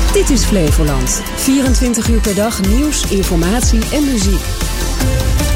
Dit is Flevoland. 24 uur per dag nieuws, informatie en muziek.